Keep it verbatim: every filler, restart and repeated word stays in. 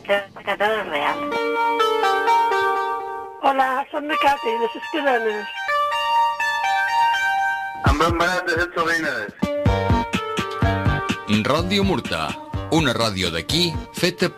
de Cadena Real. Hola, som de Cati, de les Cadenes. Amb bon barat de les Salines. Ràdio Murta, una ràdio d'aquí feta per